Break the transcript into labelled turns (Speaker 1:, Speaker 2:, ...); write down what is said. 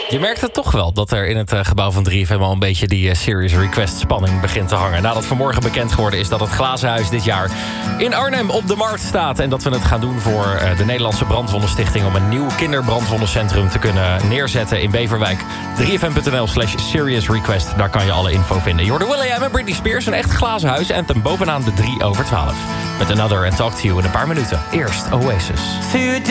Speaker 1: Je merkt het toch wel dat er in het gebouw van 3FM al een beetje die Serious Request spanning begint te hangen. Nadat vanmorgen bekend geworden is dat het Glazen Huis dit jaar in Arnhem op de markt staat. En dat we het gaan doen voor de Nederlandse Brandwondenstichting om een nieuw kinderbrandwondencentrum te kunnen neerzetten in Beverwijk. 3fm.nl/Serious Request, daar kan je alle info vinden. Je hoorde Will.i.am en Britney Spears, een echt glazen huis anthem bovenaan de 3 over 12. Met Another and Talk to You in een paar minuten. Eerst Oasis.